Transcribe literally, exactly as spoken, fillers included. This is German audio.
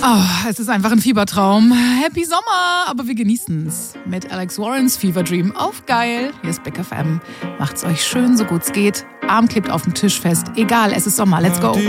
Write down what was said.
Oh, es ist einfach ein Fiebertraum. Happy Sommer, aber wir genießen es. Mit Alex Warrens Fever Dream auf Geil. Hier ist Big F M. Macht's euch schön, so gut es geht. Arm klebt auf dem Tisch fest. Egal, es ist Sommer. Let's go.